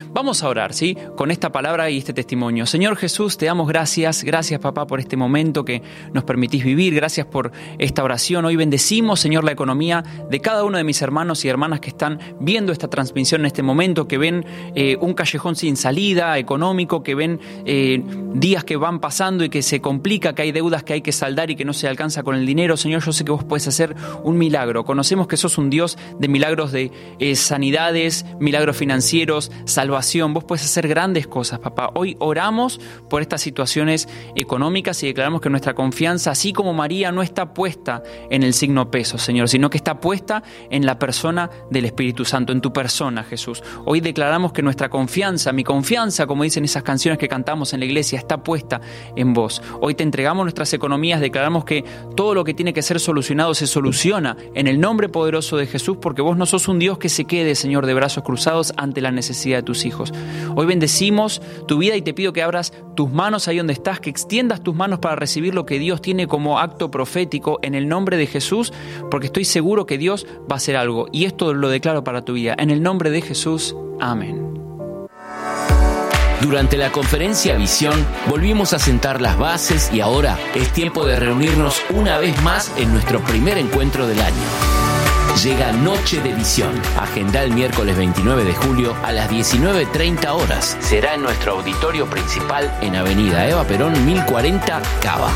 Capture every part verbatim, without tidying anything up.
Vamos a orar, ¿sí? Con esta palabra y este testimonio. Señor Jesús, te damos gracias. Gracias, papá, por este momento que nos permitís vivir. Gracias por esta oración. Hoy bendecimos, Señor, la economía de cada uno de mis hermanos y hermanas que están viendo esta transmisión en este momento, que ven eh, un callejón sin salida económico, que ven eh, días que van pasando y que se complica, que hay deudas que hay que saldar y que no se alcanza con el dinero. Señor, yo sé que vos podés hacer un milagro. Conocemos que sos un Dios de milagros, de eh, sanidades, milagros financieros, salvación. Vos podés hacer grandes cosas, papá. Hoy oramos por estas situaciones económicas y declaramos que nuestra confianza, así como María, no está puesta en el signo peso, Señor, sino que está puesta en la persona del Espíritu Santo, en tu persona, Jesús. Hoy declaramos que nuestra confianza, mi confianza, como dicen esas canciones que cantamos en la iglesia, está puesta en vos. Hoy te entregamos nuestras economías, declaramos que todo lo que tiene que ser solucionado se soluciona en el nombre poderoso de Jesús, porque vos no sos un Dios que se quede, Señor, de brazos cruzados ante la necesidad de tus hijos. Hoy bendecimos tu vida y te pido que abras tus manos ahí donde estás, que extiendas tus manos para recibir lo que Dios tiene como acto profético en el nombre de Jesús, porque estoy seguro que Dios va a hacer algo y esto lo declaro para tu vida. En el nombre de Jesús, amén. Durante la conferencia Visión volvimos a sentar las bases y ahora es tiempo de reunirnos una vez más en nuestro primer encuentro del año. Llega Noche de Visión. Agenda el miércoles veintinueve de julio a las diecinueve treinta horas. Será en nuestro auditorio principal en Avenida Eva Perón mil cuarenta, Cava.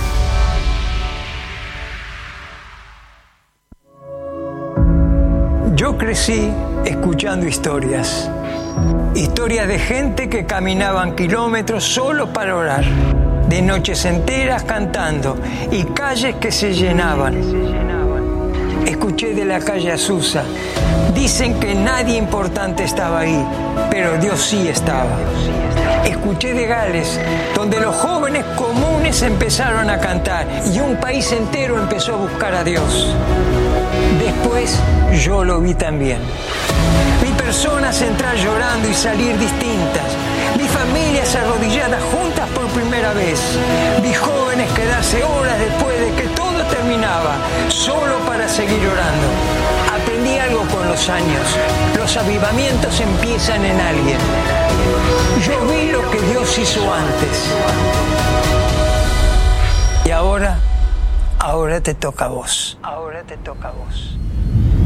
Yo crecí escuchando historias. Historias de gente que caminaban kilómetros solo para orar. De noches enteras cantando y calles que se llenaban. Escuché de la calle Azusa. Dicen que nadie importante estaba ahí, pero Dios sí estaba. Escuché de Gales, donde los jóvenes comunes empezaron a cantar y un país entero empezó a buscar a Dios. Después yo lo vi también. Vi personas entrar llorando y salir distintas. Vi familias arrodilladas juntas por primera vez. Vi jóvenes quedarse horas después de que todo terminaba, solo para seguir orando. Aprendí algo con los años. Los avivamientos empiezan en alguien. Yo vi lo que Dios hizo antes. Y ahora, ahora te toca a vos. Ahora te toca a vos.